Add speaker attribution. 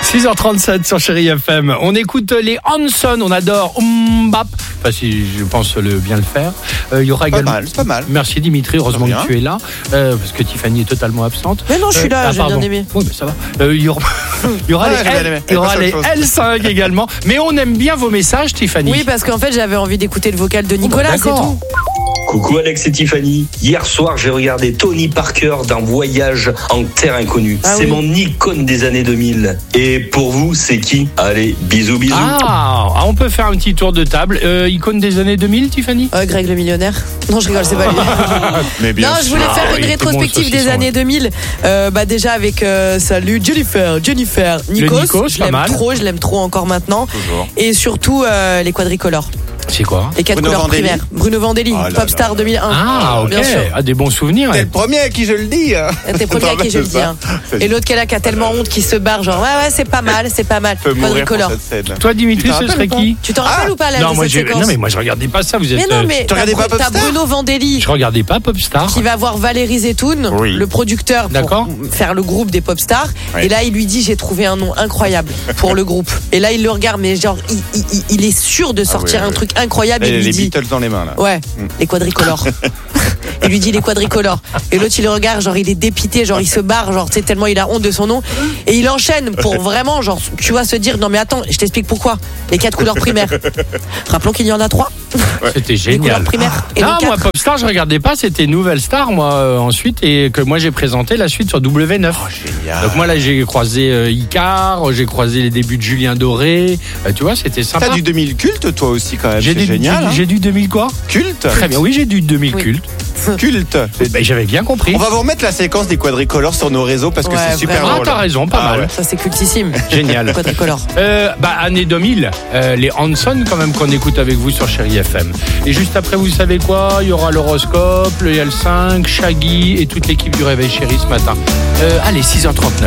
Speaker 1: 6h37 sur Chérie FM. On écoute les Hanson, on adore Mbap. Enfin, si je pense bien le faire. Il y aura également.
Speaker 2: C'est pas mal.
Speaker 1: Merci Dimitri, heureusement que tu es là. Parce que Tiffany est totalement absente.
Speaker 3: Mais non, je suis là, j'ai bien aimé.
Speaker 1: Oui, mais ça va. Il y aura les L5 également. Mais on aime bien vos messages, Tiffany.
Speaker 3: Oui, parce qu'en fait, j'avais envie d'écouter le vocal de Nicolas, c'est tout.
Speaker 4: Coucou Alex et Tiffany. Hier soir, j'ai regardé Tony Parker d'un voyage en terre inconnue. C'est mon icône des années 2000. Et pour vous, c'est qui? Allez, bisous.
Speaker 1: Ah, on peut faire un petit tour de table. Icône des années 2000, Tiffany?
Speaker 3: Greg le millionnaire. Non, je rigole, c'est pas lui.
Speaker 2: Mais bien
Speaker 3: non, je voulais faire une rétrospective des années 2000. Déjà avec salut Jennifer, Nikos. Je l'aime trop encore maintenant.
Speaker 2: Toujours.
Speaker 3: Et surtout les quadricolores.
Speaker 1: C'est quoi?
Speaker 3: Les 4 couleurs primaires. Bruno Vandelli, Popstar 2001.
Speaker 1: Ah, ok.
Speaker 3: Bien sûr.
Speaker 1: Des bons souvenirs.
Speaker 2: T'es le premier à qui je le dis.
Speaker 3: T'es le premier à qui je le dis. Et l'autre qui a tellement honte qui se barre, genre ouais, c'est pas mal. Quadricolore.
Speaker 1: Toi, Dimitri, ce serait qui?
Speaker 3: Tu t'en rappelles ou pas
Speaker 1: non, mais moi je regardais pas ça. Vous êtes.
Speaker 3: Mais non, mais
Speaker 2: tu regardais pas Popstar?
Speaker 3: T'as Bruno Vandelli.
Speaker 1: Je regardais pas Popstar.
Speaker 3: Qui va voir Valérie Zetoun, le producteur, pour faire le groupe des Popstars. Oui. Et là, il lui dit j'ai trouvé un nom incroyable pour le groupe. Et là, il le regarde, mais genre, il est sûr de sortir un truc incroyable.
Speaker 2: Et les Beatles dans les mains là.
Speaker 3: Ouais, les quadricolores. Il lui dit les quadricolores. Et l'autre, il le regarde, genre il est dépité, genre il se barre, genre tu sais, tellement il a honte de son nom. Et il enchaîne pour vraiment, genre, tu vois, se dire non mais attends, je t'explique pourquoi. Les 4 couleurs primaires. Rappelons qu'il y en a 3.
Speaker 1: Ouais. C'était génial.
Speaker 3: Les couleurs primaires. Et
Speaker 1: non, moi Popstar, je regardais pas, c'était Nouvelle Star, moi ensuite, et que moi j'ai présenté la suite sur W9.
Speaker 2: Oh, génial.
Speaker 1: Donc moi là j'ai croisé Icar, j'ai croisé les débuts de Julien Doré. Tu vois, c'était sympa.
Speaker 2: T'as du 2000 culte toi aussi quand même. C'est génial.
Speaker 1: J'ai du 2000 quoi?
Speaker 2: Culte.
Speaker 1: Très bien, oui, j'ai du 2000 culte.
Speaker 2: Culte.
Speaker 1: J'avais bien compris.
Speaker 2: On va vous remettre la séquence des quadricolores sur nos réseaux parce que c'est super drôle.
Speaker 1: Ah, t'as raison, pas mal.
Speaker 3: Ouais. Ça c'est cultissime.
Speaker 1: Génial.
Speaker 3: Quadricolore.
Speaker 1: Année 2000, les Hanson quand même qu'on écoute avec vous sur Chérie FM. Et juste après, vous savez quoi? Il y aura l'horoscope, le L5, Shaggy et toute l'équipe du Réveil Chérie ce matin. Allez, 6h39.